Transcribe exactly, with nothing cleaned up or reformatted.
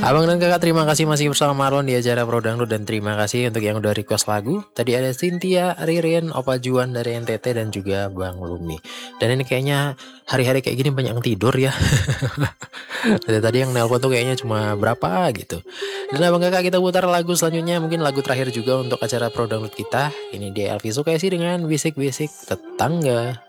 Abang dan kakak terima kasih masih bersama Marlon di acara Pro Dangdut, dan terima kasih untuk yang udah request lagu. Tadi ada Cynthia, Ririn, Opa Juan dari N T T, dan juga Bang Lumi. Dan ini kayaknya hari-hari kayak gini banyak yang tidur ya. Dari tadi yang nelpon tuh kayaknya cuma berapa gitu. Dan abang kakak kita putar lagu selanjutnya, mungkin lagu terakhir juga untuk acara Pro Dangdut kita. Ini dia Elvi Sukaisi dengan Bisik-Bisik Tetangga.